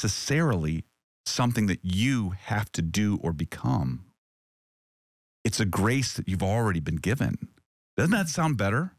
necessarily something that you have to do or become. It's a grace that you've already been given. Doesn't that sound better?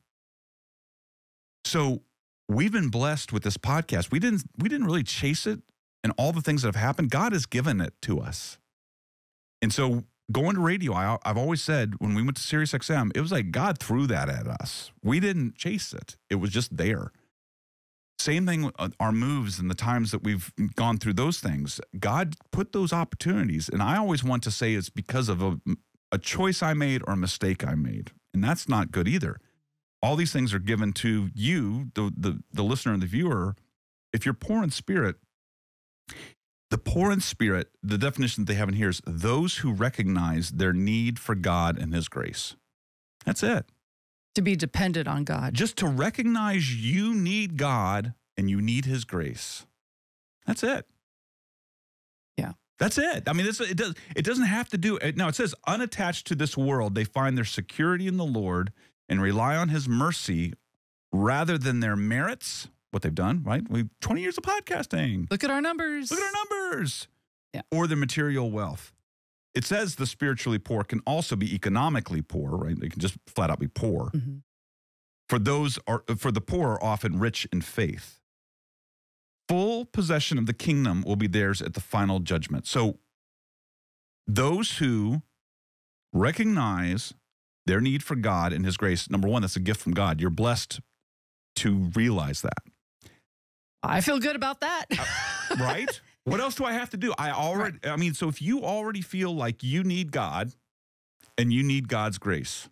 So we've been blessed with this podcast. We didn't really chase it and all the things that have happened. God has given it to us. And so going to radio, I've always said when we went to SiriusXM, it was like God threw that at us. We didn't chase it. It was just there. Same thing with our moves and the times that we've gone through those things. God put those opportunities. And I always want to say it's because of a choice I made or a mistake I made. And that's not good either. All these things are given to you, the listener and the viewer. If you're poor in spirit, the poor in spirit, the definition that they have in here is those who recognize their need for God and his grace. That's it. To be dependent on God. Just to recognize you need God and you need his grace. That's it. Yeah. That's it. I mean, it doesn't have to do it. Now, it says, unattached to this world, they find their security in the Lord and rely on his mercy rather than their merits, what they've done, right? 20 years of podcasting. Look at our numbers. Look at our numbers. Yeah. Or the material wealth. It says the spiritually poor can also be economically poor, right? They can just flat out be poor. Mm-hmm. For the poor are often rich in faith. Full possession of the kingdom will be theirs at the final judgment. So those who recognize their need for God and his grace, number one, that's a gift from God. You're blessed to realize that. I feel good about that. Right? What else do I have to do? So if you already feel like you need God and you need God's grace,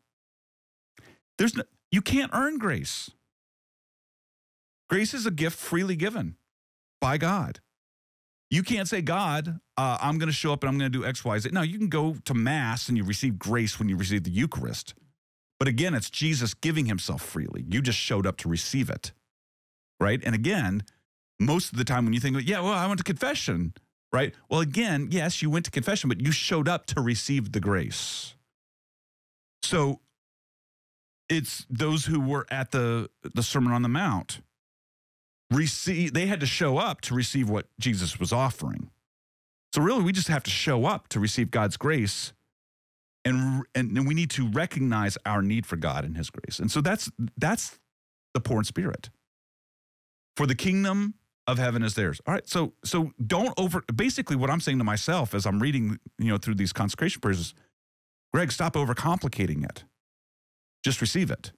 you can't earn grace. Grace is a gift freely given by God. You can't say, God, I'm going to show up and I'm going to do X, Y, Z. No, you can go to Mass and you receive grace when you receive the Eucharist. But again, it's Jesus giving himself freely. You just showed up to receive it, right? And again, most of the time when you think, I went to confession, right? Well, again, yes, you went to confession, but you showed up to receive the grace. So it's those who were at the Sermon on the Mount. They had to show up to receive what Jesus was offering. So really, we just have to show up to receive God's grace, and we need to recognize our need for God and his grace. And so that's the poor in spirit. For the kingdom of heaven is theirs. All right, so basically what I'm saying to myself as I'm reading, through these consecration prayers is, Greg, stop overcomplicating it. Just receive it.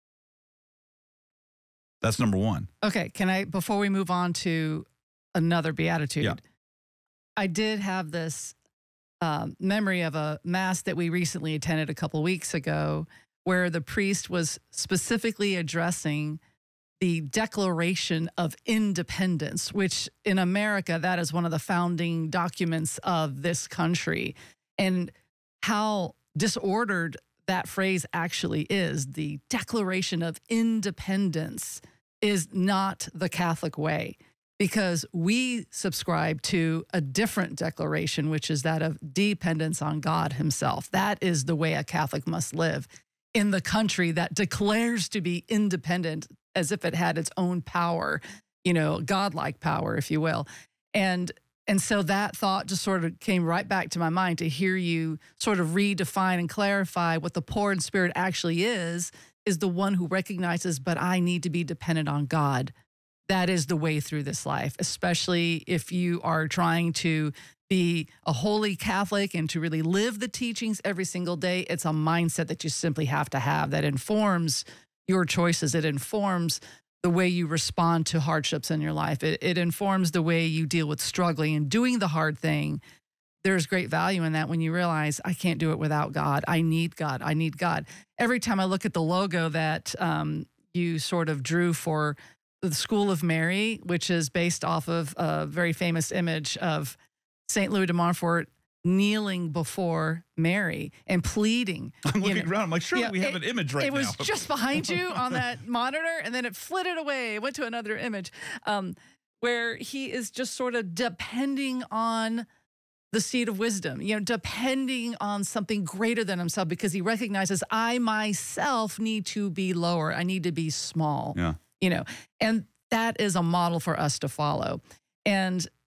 That's number one. Okay, before we move on to another beatitude, yeah. I did have this memory of a mass that we recently attended a couple weeks ago where the priest was specifically addressing the Declaration of Independence, which in America, that is one of the founding documents of this country, and how disordered that phrase actually is. The Declaration of Independence is not the Catholic way, because we subscribe to a different declaration, which is that of dependence on God himself. That is the way a Catholic must live in the country that declares to be independent as if it had its own power, godlike power, if you will. And so that thought just sort of came right back to my mind to hear you sort of redefine and clarify what the poor in spirit actually is the one who recognizes, but I need to be dependent on God. That is the way through this life, especially if you are trying to be a holy Catholic and to really live the teachings every single day. It's a mindset that you simply have to have that informs your choices. It informs the way you respond to hardships in your life. It informs the way you deal with struggling and doing the hard thing. There's great value in that when you realize, I can't do it without God. I need God. I need God. Every time I look at the logo that you sort of drew for the School of Mary, which is based off of a very famous image of St. Louis de Montfort kneeling before Mary and pleading. I'm looking around. I'm like, surely we have an image right now. It was just behind you on that monitor, and then it flitted away. It went to another image where he is just sort of depending on the seed of wisdom, depending on something greater than himself, because he recognizes, I myself need to be lower. I need to be small, and that is a model for us to follow. And